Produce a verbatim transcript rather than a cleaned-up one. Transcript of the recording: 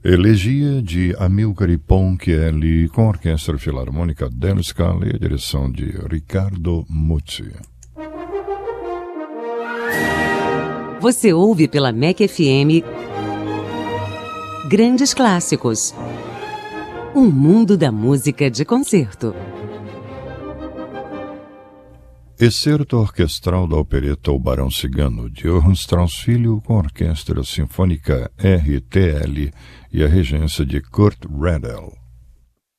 Elegia de Amilcare Ponchielli com a Orquestra Filarmônica dello Scala e a direção de Riccardo Mucci. Você ouve pela M E C F M Grandes Clássicos. Um mundo da música de concerto. Excerto orquestral da opereta O Barão Cigano, de Johann Strauss Filho, com a Orquestra Sinfônica R T L e a regência de Kurt Radel.